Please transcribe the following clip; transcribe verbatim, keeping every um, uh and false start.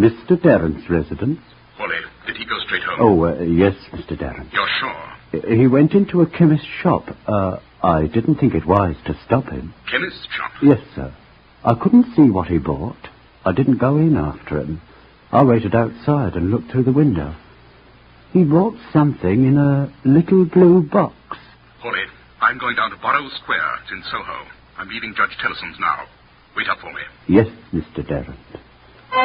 Mister Darren's residence? Wally, did he go straight home? Oh, uh, yes, Mister Darren. You're sure? He went into a chemist's shop. Uh, I didn't think it wise to stop him. Chemist's shop? Yes, sir. I couldn't see what he bought. I didn't go in after him. I waited outside and looked through the window. He bought something in a little blue box. Wally, I'm going down to Burrows Square. It's in Soho. I'm leaving Judge Tellson's now. Wait up for me. Yes, Mister Darren.